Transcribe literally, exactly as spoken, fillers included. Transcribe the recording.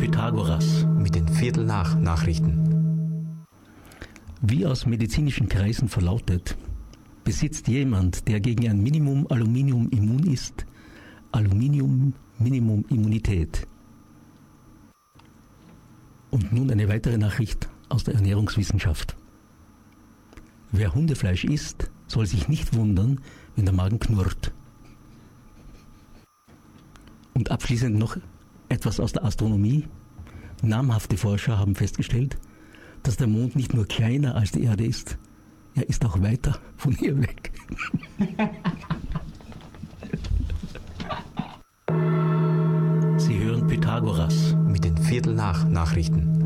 Pythagoras mit den Viertel nach Nachrichten. Wie aus medizinischen Kreisen verlautet, besitzt jemand, der gegen ein Minimum Aluminium immun ist, Aluminium Minimum Immunität. Und nun eine weitere Nachricht aus der Ernährungswissenschaft. Wer Hundefleisch isst, soll sich nicht wundern, wenn der Magen knurrt. Und abschließend noch etwas aus der Astronomie. Namhafte Forscher haben festgestellt, dass der Mond nicht nur kleiner als die Erde ist, er ist auch weiter von ihr weg. Sie hören Pythagoras mit den Viertel nach Nachrichten.